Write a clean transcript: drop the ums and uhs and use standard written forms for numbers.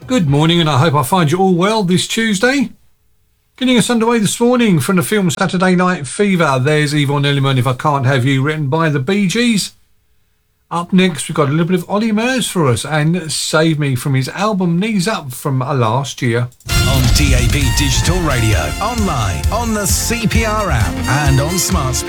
Good morning, and I hope I find you all well this Tuesday. Getting us underway this morning from the film Saturday Night Fever. There's Yvonne Elliman, If I Can't Have You, written by the Bee Gees. Up next, we've got a little bit of Ollie Murs for us and Save Me from his album Knees Up from last year. On DAB Digital Radio, online, on the CPR app and on smart speakers.